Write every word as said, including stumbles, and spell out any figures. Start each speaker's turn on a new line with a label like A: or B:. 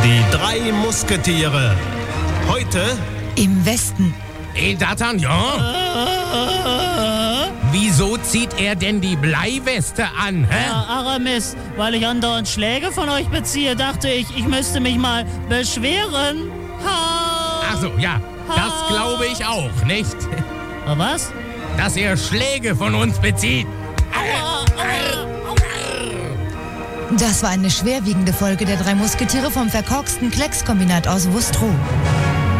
A: Die drei Musketiere. Heute
B: im Westen.
C: Eh, D'Artagnan? Wieso zieht er denn die Bleiweste an, hä?
D: Ja, Aramis, weil ich andauernd Schläge von euch beziehe, dachte ich, ich müsste mich mal beschweren. Ha!
C: Ach so, ja, das glaube ich auch, nicht?
D: Was?
C: Dass er Schläge von uns bezieht.
B: Das war eine schwerwiegende Folge der drei Musketiere vom verkorksten Kleckskombinat aus Wustrow.